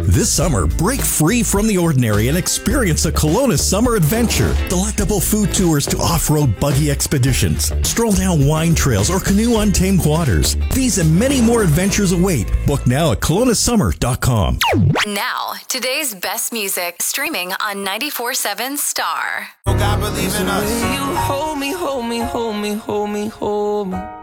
This summer, break free from the ordinary and experience a Kelowna summer adventure. Delectable food tours to off-road buggy expeditions, stroll down wine trails, or canoe untamed waters. These and many more adventures await. Book now at KelownaSummer.com. Now, today's best music streaming on 94.7 Star. Oh, God, believe in us. You hold me, hold me, hold me, hold me, hold me.